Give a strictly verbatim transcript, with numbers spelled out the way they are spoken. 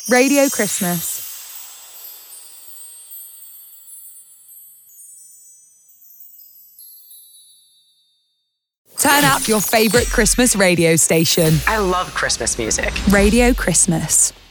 Radio Christmas. Turn up your favourite Christmas radio station. I love Christmas music. Radio Christmas.